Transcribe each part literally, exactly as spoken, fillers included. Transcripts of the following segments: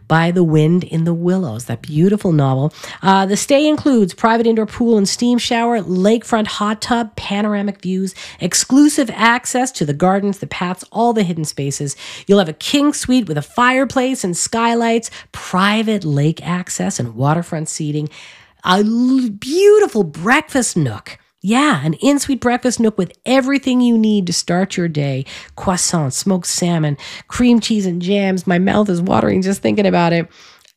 by The Wind in the Willows, that beautiful novel. Uh, the stay includes private indoor pool and steam shower, lakefront hot tub, panoramic views, exclusive access to the gardens, the paths, all the hidden spaces. You'll have a king suite with a fireplace and skylights, private lake access and waterfront seating, a l- beautiful breakfast nook. Yeah, an in-suite breakfast nook with everything you need to start your day. Croissants, smoked salmon, cream cheese and jams. My mouth is watering just thinking about it.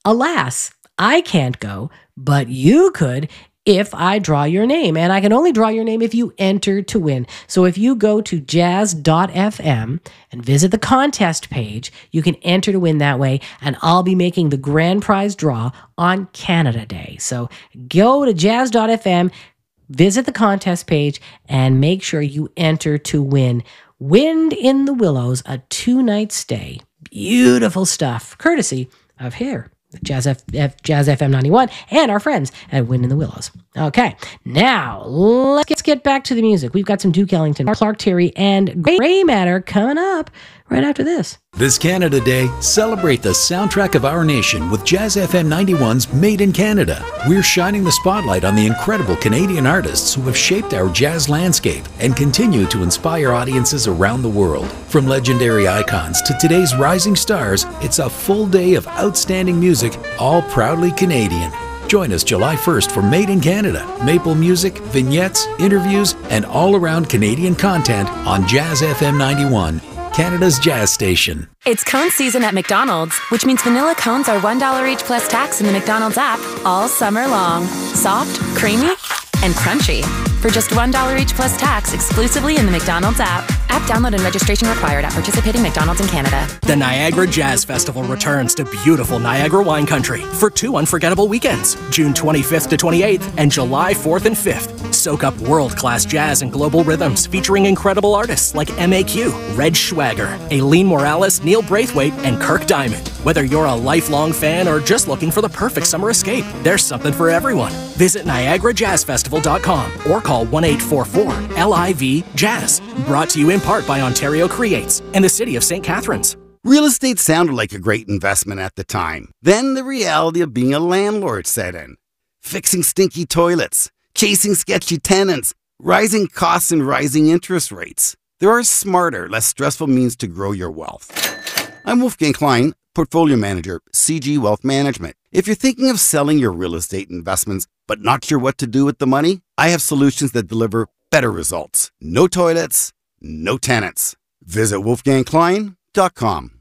Alas, I can't go, but you could if I draw your name. And I can only draw your name if you enter to win. So if you go to jazz dot f m and visit the contest page, you can enter to win that way. And I'll be making the grand prize draw on Canada Day. So go to jazz dot f m, visit the contest page, and make sure you enter to win Wind in the Willows, a two-night stay. Beautiful stuff, courtesy of here, Jazz, F- F- Jazz F M ninety-one, and our friends at Wind in the Willows. Okay, now let's get back to the music. We've got some Duke Ellington, Clark Terry, and Grey Matter coming up right after this. This Canada Day, celebrate the soundtrack of our nation with Jazz F M ninety-one's Made in Canada. We're shining the spotlight on the incredible Canadian artists who have shaped our jazz landscape and continue to inspire audiences around the world. From legendary icons to today's rising stars, it's a full day of outstanding music, all proudly Canadian. Join us July first for Made in Canada, maple music, vignettes, interviews, and all-around Canadian content on Jazz F M ninety-one, Canada's jazz station. It's cone season at McDonald's, which means vanilla cones are one dollar each plus tax in the McDonald's app all summer long. Soft, creamy, and crunchy. For just one dollar each plus tax exclusively in the McDonald's app. App download and registration required at participating McDonald's in Canada. The Niagara Jazz Festival returns to beautiful Niagara wine country for two unforgettable weekends, June twenty-fifth to twenty-eighth and July fourth and fifth. Soak up world-class jazz and global rhythms featuring incredible artists like M A Q, Reg Schwager, Aileen Morales, Neil Braithwaite, and Kirk Diamond. Whether you're a lifelong fan or just looking for the perfect summer escape, there's something for everyone. Visit Niagara Jazz Festival dot com or call one eight four four L I V Jazz. Brought to you in part by Ontario Creates and the City of Saint Catharines. Real estate sounded like a great investment at the time. Then the reality of being a landlord set in. Fixing stinky toilets, chasing sketchy tenants, rising costs and rising interest rates. There are smarter, less stressful means to grow your wealth. I'm Wolfgang Klein, Portfolio Manager, C G Wealth Management. If you're thinking of selling your real estate investments but not sure what to do with the money, I have solutions that deliver better results. No toilets, no tenants. Visit wolfgang klein dot com.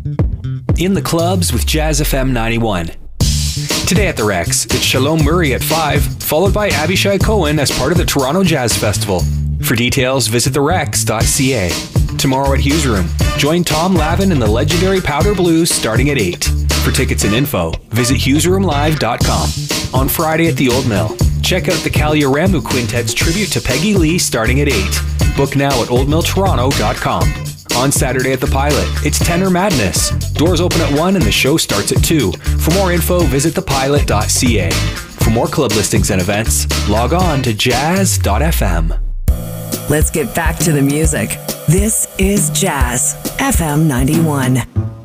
In the clubs with Jazz F M ninety-one. Today at the Rex, it's Shalom Murray at five, followed by Abishai Cohen as part of the Toronto Jazz Festival. For details, visit the rex dot c a. Tomorrow at Hughes Room, join Tom Lavin and the legendary Powder Blues starting at eight. For tickets and info, visit hughes room live dot com. On Friday at the Old Mill, check out the Kaliyaramu Quintet's tribute to Peggy Lee starting at eight. Book now at old mill toronto dot com. On Saturday at the Pilot, it's Tenor Madness. Doors open at one and the show starts at two. For more info, visit the pilot dot c a. For more club listings and events, log on to jazz dot f m. Let's get back to the music. This is Jazz F M ninety-one.